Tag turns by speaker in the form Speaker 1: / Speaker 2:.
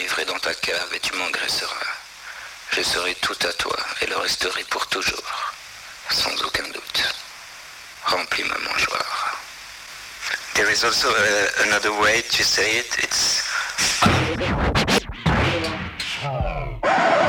Speaker 1: j'arriverai dans ta cave et tu m'engraisseras. Je serai tout à toi et le resterai pour toujours, sans aucun doute. Remplis ma mangeoire.
Speaker 2: There is also another way to say it. It's